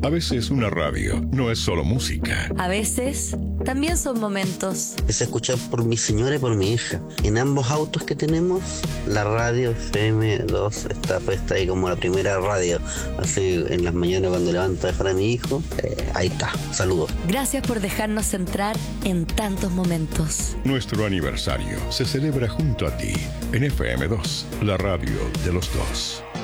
A veces una radio no es solo música. A veces también son momentos. Es escuchar por mi señora y por mi hija. En ambos autos que tenemos, la radio FM2 está puesta ahí como la primera radio. Así en las mañanas cuando levanto a dejar a mi hijo, ahí está. Saludos. Gracias por dejarnos entrar en tantos momentos. Nuestro aniversario se celebra junto a ti en FM2, la radio de los dos.